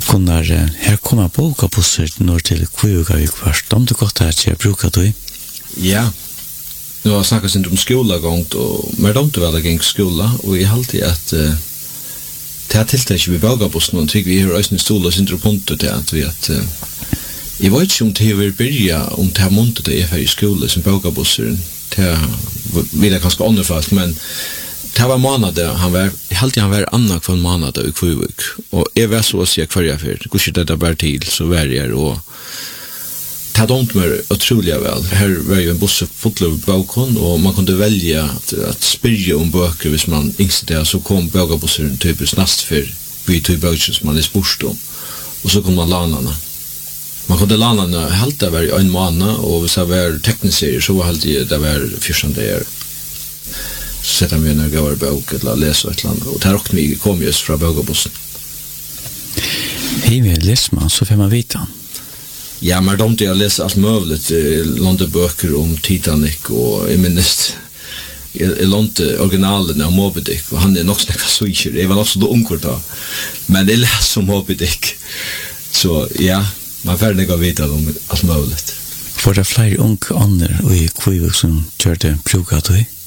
Gunnar, här kommer bokabusser norr till Kvivukavik först. Om du gott att jag brukar du? Ja. Nu har snackat om skolagång och mer de inte väl gäng skola och I alltid att det här tilltaget vi bokabusser och tycker vi har ösning stolar sin punkt till att vi att jag vet inte om det vill börja om det här måntet är för I skola som bokabusser. Det vill jag ganska underfast men det var månader han var annan för en månad I Kvivuk och jag var så att säga kvarja för kanske det bara till så var jag och det hade ont mer otroligt väl. Här var ju en buss full av balkon och man kunde välja att spyrja om böcker hvis man yngste det så kom bögabussen typiskt näst för vi tog böcker som man är spurst om och så kom man lana. Man kunde lana helt det var en månad och hvis det var tekniskt så var helt det var 14 dagar. Så sätter vi en gåvar bok eller läsa ett land och där åkte vi kom just från bögabussen. Hej med läsman så får man veta. Ja, men de jag läser allt möjligt böcker om Titanic och jag minns jag lånte originalen av Moby Dick och han är nog snacka switcher. Det var också då onkort då. Men det läser om Moby Dick. Så ja, man färdig att veta om allt möjligt. Får det fler unga andra och I Kvivuk som gör det brukat du?